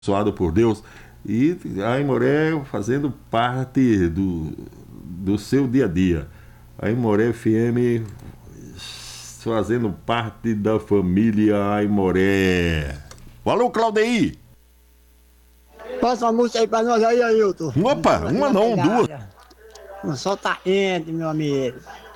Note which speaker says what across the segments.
Speaker 1: abençoado por Deus. E a Aimoré fazendo parte do seu dia a dia. A Aimoré FM fazendo parte da família Aimoré. Falou, Claudei!
Speaker 2: Passa uma música aí pra nós aí, Ailton.
Speaker 1: Opa, uma não, duas.
Speaker 2: O sol tá quente, meu amigo.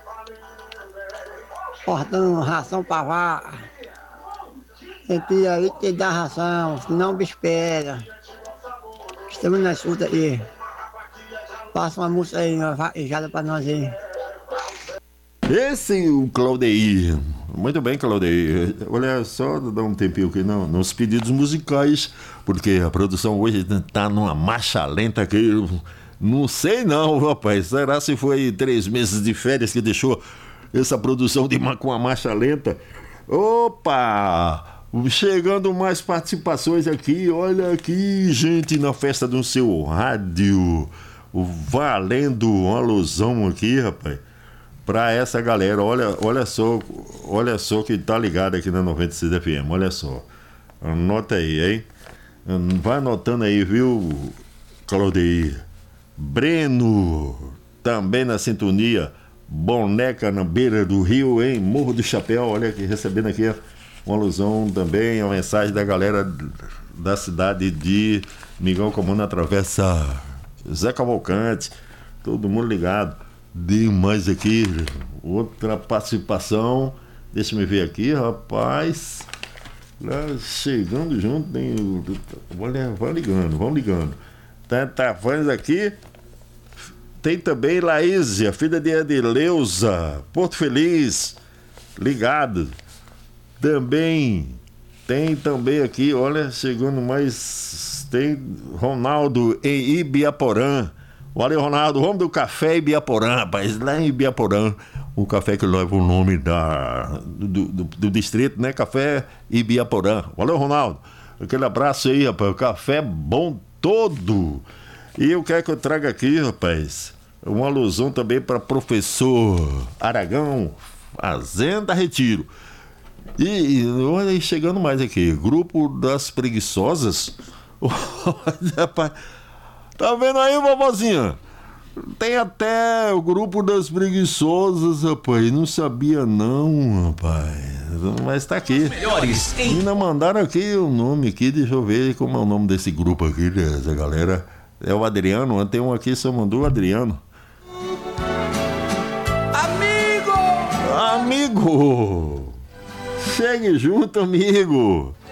Speaker 2: Cortando ração pra vaca. Tem que aí que dá ração, senão o bicho pega. Estamos na escuta aí. Passa uma música aí, uma vaquejada pra nós aí.
Speaker 1: Esse é o Claudei. Muito bem, Claudei. Olha só, dá um tempinho aqui nos pedidos musicais, porque a produção hoje tá numa marcha lenta que eu não sei não, rapaz. Será se foi 3 meses de férias que deixou essa produção com a marcha lenta? Opa! Chegando mais participações aqui. Olha aqui, gente, na festa do seu rádio. Valendo uma alusão aqui, rapaz, pra essa galera. Olha só que tá ligado aqui na 96 FM. Olha só. Anota aí, hein? Vai anotando aí, viu, Claudeir? Breno, também na sintonia. Boneca na beira do rio, hein? Morro do Chapéu, olha aqui, recebendo aqui uma alusão também, a mensagem da galera da cidade de Migão Comum na Travessa. Zé Cavalcante, todo mundo ligado. Demais aqui, outra participação. Deixa eu ver aqui, rapaz. Chegando junto, tem. Vão ligando. Tá fãs aqui. Tem também Laísia, filha de Adeleuza, Porto Feliz, ligado. Tem também aqui, olha, chegando mais. Tem Ronaldo em Ibiaporã. Valeu, Ronaldo. Vamos do Café Ibiaporã, rapaz. Lá em Ibiaporã, o café que leva o nome do distrito, né? Café Ibiaporã. Valeu, Ronaldo. Aquele abraço aí, rapaz. O café bom todo. E eu quero que eu traga aqui, rapaz, uma alusão também para professor Aragão, Fazenda Retiro. E olha aí, chegando mais aqui. Grupo das Preguiçosas. Rapaz. Tá vendo aí, vovozinha? Tem até o grupo das preguiçosas, rapaz. Não sabia não, rapaz. Mas tá aqui. Ainda mandaram aqui o nome aqui. Deixa eu ver como é o nome desse grupo aqui, dessa galera. É o Adriano. Tem um aqui, só mandou o Adriano. Amigo! Chegue junto, amigo.